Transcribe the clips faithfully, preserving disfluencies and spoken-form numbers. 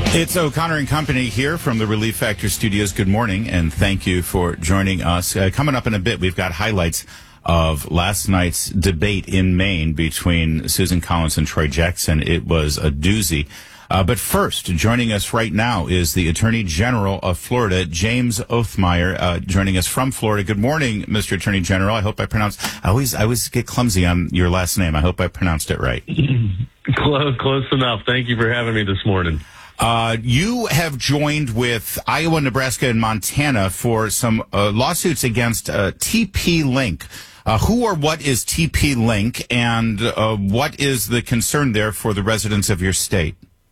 It's O'Connor and Company here from the Relief Factor Studios. Good morning, and thank you for joining us. Uh, coming up in a bit, we've got highlights of last night's debate in Maine between Susan Collins and Troy Jackson. It was a doozy. Uh, but first, joining us right now is the Attorney General of Florida, James Othmeier, uh, joining us from Florida. Good morning, Mister Attorney General. I hope I pronounced, I always, I always get clumsy on your last name. I hope I pronounced it right. Close, close enough. Thank you for having me this morning. Uh, you have joined with Iowa, Nebraska, and Montana for some uh, lawsuits against uh, T P Link. Uh, who or what is T P Link, and uh, what is the concern there for the residents of your state?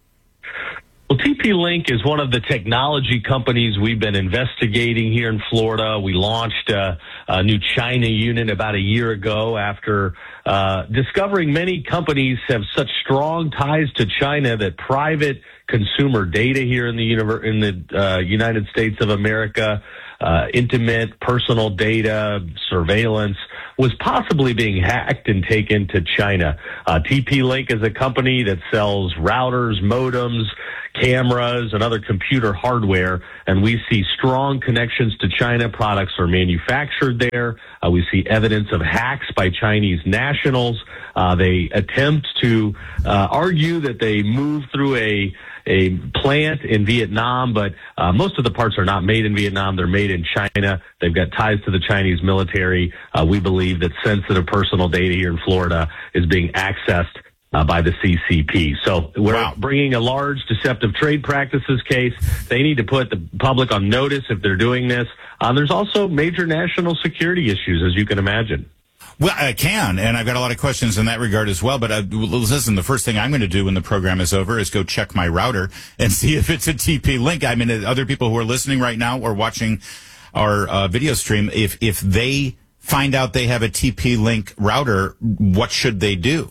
Well, T P Link is one of the technology companies we've been investigating here in Florida. We launched uh, a new China unit about a year ago after uh, discovering many companies have such strong ties to China that private consumer data here in the univer- in the uh, United States of America, uh, intimate personal data, surveillance, was possibly being hacked and taken to China. Uh, T P Link is a company that sells routers, modems, cameras, and other computer hardware, and we see strong connections to China. Products are manufactured there. Uh, we see evidence of hacks by Chinese nationals. Uh, they attempt to uh, argue that they move through a a plant in Vietnam, but uh, most of the parts are not made in Vietnam. They're made in China. They've got ties to the Chinese military. Uh, we believe that sensitive personal data here in Florida is being accessed uh, by the C C P. So we're Wow. bringing a large deceptive trade practices case. They need to put the public on notice if they're doing this. Uh, there's also major national security issues, as you can imagine. Well, I can, and I've got a lot of questions in that regard as well. But uh, listen, the first thing I'm going to do when the program is over is go check my router and see if it's a T P Link. I mean, other people who are listening right now or watching our uh, video stream, if if they find out they have a T P Link router, what should they do?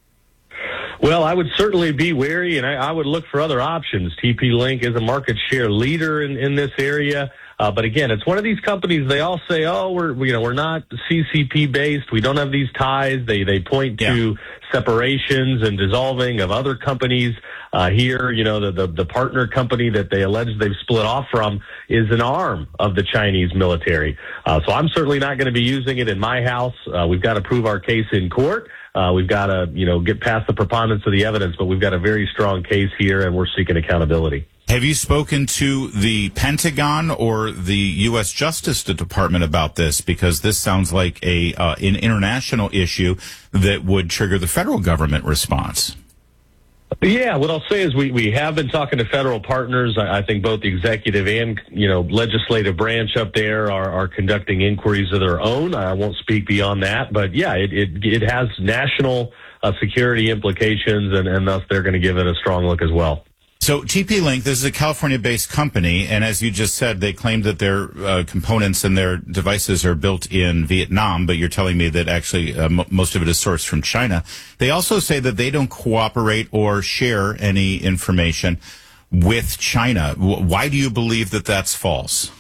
Well, I would certainly be wary, and I, I would look for other options. T P Link is a market share leader in, in this area. Uh, but again, it's one of these companies, they all say, oh, we're, you know, we're not C C P based. We don't have these ties. They, they point to Yeah. separations and dissolving of other companies. Uh, here, you know, the, the, the partner company that they allege they've split off from is an arm of the Chinese military. Uh, so I'm certainly not going to be using it in my house. Uh, we've got to prove our case in court. Uh, we've got to, you know, get past the preponderance of the evidence, but we've got a very strong case here and we're seeking accountability. Have you spoken to the Pentagon or the U S Justice Department about this? Because this sounds like a uh, an international issue that would trigger the federal government response. Yeah, what I'll say is we, we have been talking to federal partners. I, I think both the executive and, you know, legislative branch up there are, are conducting inquiries of their own. I won't speak beyond that. But, yeah, it, it, it has national uh, security implications, and, and thus they're going to give it a strong look as well. So T P Link, this is a California-based company, and as you just said, they claim that their uh, components and their devices are built in Vietnam, but you're telling me that actually uh, m- most of it is sourced from China. They also say that they don't cooperate or share any information with China. W- why do you believe that that's false?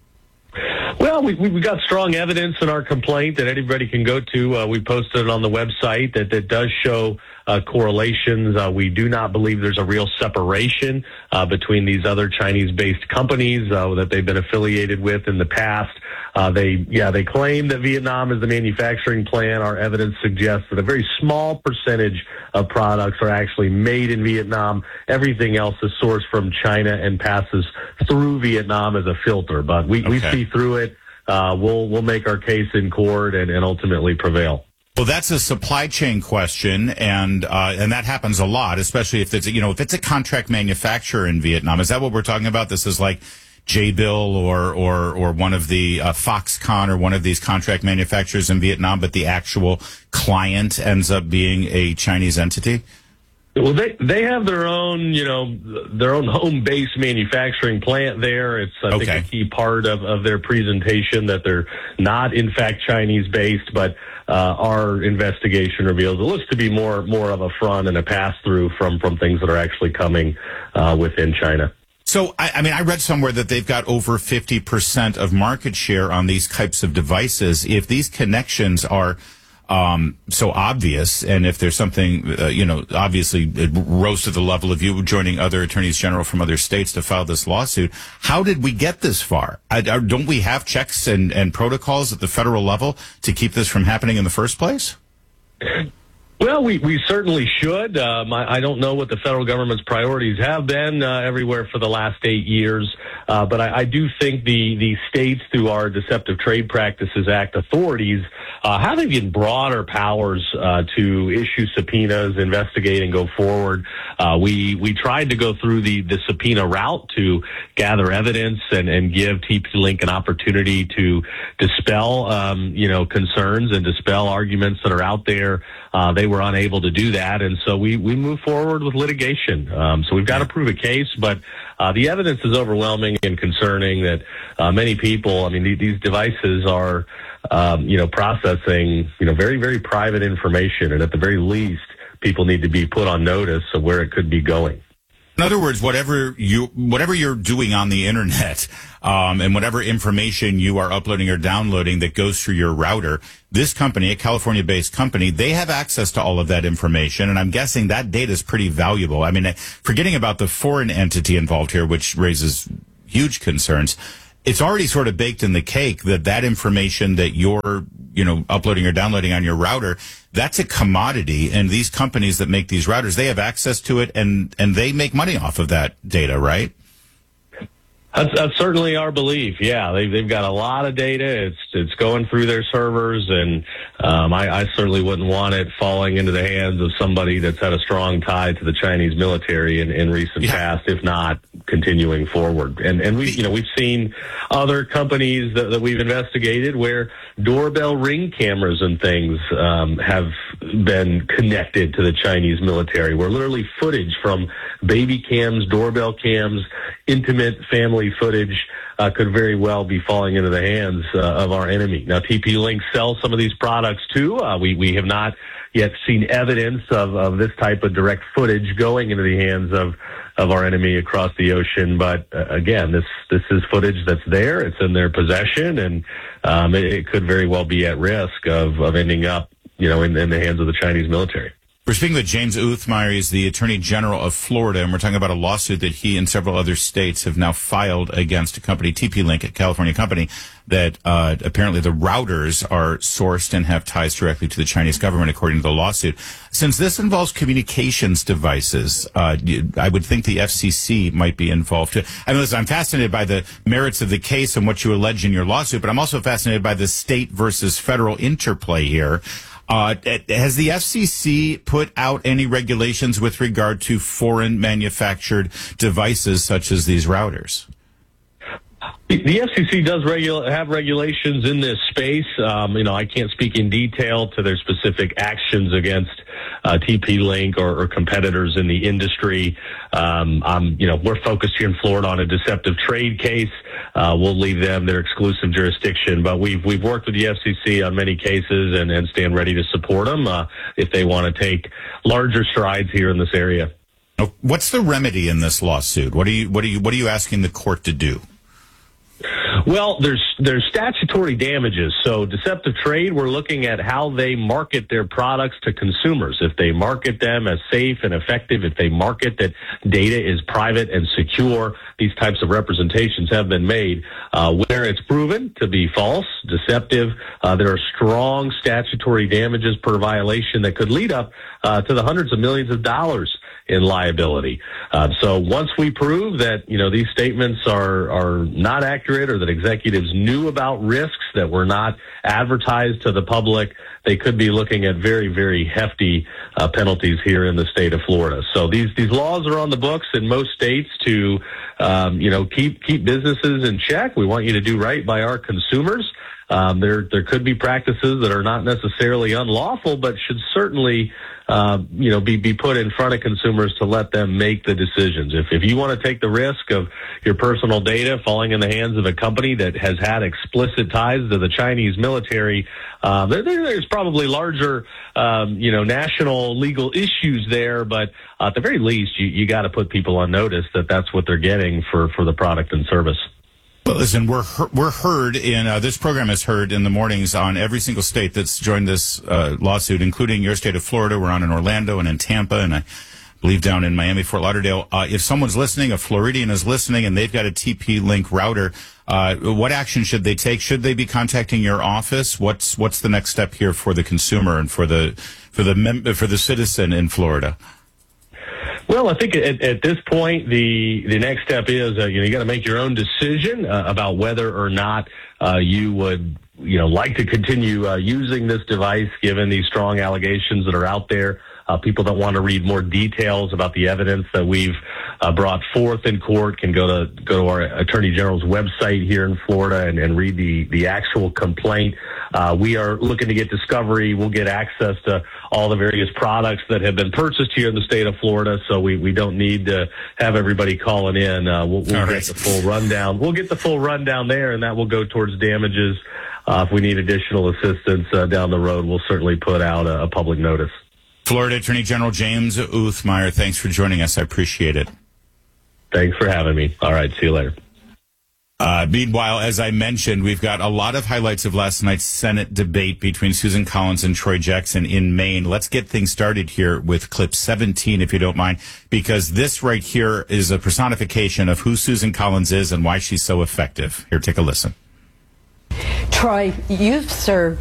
Well, we, we've got strong evidence in our complaint that anybody can go to. Uh, we posted it on the website that, that does show uh, correlations. Uh, we do not believe there's a real separation uh, between these other Chinese-based companies uh, that they've been affiliated with in the past. Uh, they, yeah, they claim that Vietnam is the manufacturing plant. Our evidence suggests that a very small percentage of products are actually made in Vietnam. Everything else is sourced from China and passes through Vietnam as a filter. But we, Okay. we see through it. Uh, we'll we'll make our case in court and, and ultimately prevail. Well, that's a supply chain question, and uh, and that happens a lot, especially if it's a, you know if it's a contract manufacturer in Vietnam. Is that what we're talking about? This is like Jabil or or or one of the uh, Foxconn or one of these contract manufacturers in Vietnam, but the actual client ends up being a Chinese entity. Well, they they have their own, you know, their own home-based manufacturing plant there. It's, I Okay. think, a key part of, of their presentation that they're not, in fact, Chinese-based, but uh, our investigation reveals it looks to be more more of a front and a pass-through from, from things that are actually coming uh, within China. So, I, I mean, I read somewhere that they've got over fifty percent of market share on these types of devices. If these connections are um, so obvious, and if there's something, uh, you know, obviously it rose to the level of you joining other attorneys general from other states to file this lawsuit, how did we get this far? I, I, don't we have checks and, and protocols at the federal level to keep this from happening in the first place? Well, we, we certainly should. Um, I, I don't know what the federal government's priorities have been uh, everywhere for the last eight years, uh, but I, I do think the, the states, through our Deceptive Trade Practices Act authorities, uh, have even broader powers uh, to issue subpoenas, investigate, and go forward. Uh, we we tried to go through the, the subpoena route to gather evidence and, and give T P Link an opportunity to dispel, um, you know, concerns and dispel arguments that are out there. Uh, they were unable to do that, and so we, we move forward with litigation. Um, so we've got to prove a case, but uh, the evidence is overwhelming and concerning that uh, many people, I mean, th- these devices are, um, you know, processing, you know, very, very private information, and at the very least, people need to be put on notice of where it could be going. In other words, whatever you, whatever you're doing on the internet, um, and whatever information you are uploading or downloading that goes through your router, this company, a California-based company, they have access to all of that information, and I'm guessing that data is pretty valuable. I mean, forgetting about the foreign entity involved here, which raises huge concerns, it's already sort of baked in the cake that that information that you're, you know, uploading or downloading on your router, that's a commodity, and these companies that make these routers, they have access to it, and, and they make money off of that data, right? That's, that's certainly our belief. Yeah, they've they've got a lot of data. It's it's going through their servers, and um, I, I certainly wouldn't want it falling into the hands of somebody that's had a strong tie to the Chinese military in, in recent yeah. past, if not continuing forward. And and we you know we've seen other companies that, that we've investigated where doorbell ring cameras and things um, have been connected to the Chinese military, where literally footage from baby cams, doorbell cams, intimate family footage uh, could very well be falling into the hands uh, of our enemy. Now, T P Link sells some of these products too. Uh, we we have not yet seen evidence of, of this type of direct footage going into the hands of of our enemy across the ocean. But uh, again, this this is footage that's there. It's in their possession, and um, it, it could very well be at risk of, of ending up, you know, in, in the hands of the Chinese military. We're speaking with James Uthmeier. He's the Attorney General of Florida, and we're talking about a lawsuit that he and several other states have now filed against a company, T P Link, a California company, that uh, apparently the routers are sourced and have ties directly to the Chinese government, according to the lawsuit. Since this involves communications devices, uh, I would think the F C C might be involved too. I mean, listen, I'm fascinated by the merits of the case and what you allege in your lawsuit, but I'm also fascinated by the state versus federal interplay here. Uh, has the F C C put out any regulations with regard to foreign manufactured devices such as these routers? The F C C does regula- have regulations in this space. Um, you know, I can't speak in detail to their specific actions against uh, T P Link or, or competitors in the industry. Um, I'm, you know, we're focused here in Florida on a deceptive trade case. Uh, we'll leave them their exclusive jurisdiction, but we've we've worked with the F C C on many cases and, and stand ready to support them uh, if they want to take larger strides here in this area. What's the remedy in this lawsuit? What are you what are you what are you asking the court to do? Well, there's there's statutory damages. So deceptive trade, we're looking at how they market their products to consumers. If they market them as safe and effective, if they market that data is private and secure, these types of representations have been made. Uh, where it's proven to be false, deceptive, uh, there are strong statutory damages per violation that could lead up uh, to the hundreds of millions of dollars in liability. Uh, so once we prove that, you know, these statements are, are not accurate or that executives knew about risks that were not advertised to the public, they could be looking at very, very hefty uh, penalties here in the state of Florida. So these, these laws are on the books in most states to, um, you know, keep, keep businesses in check. We want you to do right by our consumers. Um, there, there could be practices that are not necessarily unlawful, but should certainly, uh, you know, be, be put in front of consumers to let them make the decisions. If, if you want to take the risk of your personal data falling in the hands of a company that has had explicit ties to the Chinese military, uh, there, there's probably larger, um, you know, national legal issues there, but at the very least, you, you got to put people on notice that that's what they're getting for, for the product and service. Well, listen, we're he- we're heard in uh, this program is heard in the mornings on every single state that's joined this uh, lawsuit, including your state of Florida. We're on in Orlando and in Tampa, and I believe down in Miami, Fort Lauderdale. Uh, if someone's listening, a Floridian is listening, and they've got a T P Link router, uh, what action should they take? Should they be contacting your office? What's what's the next step here for the consumer and for the for the mem- for the citizen in Florida? Well, I think at, at this point, the, the next step is, uh, you know, you got to make your own decision uh, about whether or not uh, you would, you know, like to continue uh, using this device, given these strong allegations that are out there. Uh, people that want to read more details about the evidence that we've uh, brought forth in court can go to go to our Attorney General's website here in Florida and, and read the, the actual complaint. Uh, we are looking to get discovery. We'll get access to all the various products that have been purchased here in the state of Florida, so we, we don't need to have everybody calling in. Uh, we'll we'll get right. the full rundown. We'll get the full rundown there, and that will go towards damages. Uh, if we need additional assistance uh, down the road, we'll certainly put out a, a public notice. Florida Attorney General James Uthmeier, thanks for joining us. I appreciate it. Thanks for having me. All right, see you later. Uh, meanwhile, as I mentioned, we've got a lot of highlights of last night's Senate debate between Susan Collins and Troy Jackson in Maine. Let's get things started here with clip seventeen, if you don't mind, because this right here is a personification of who Susan Collins is and why she's so effective. Here, take a listen. Troy, you've served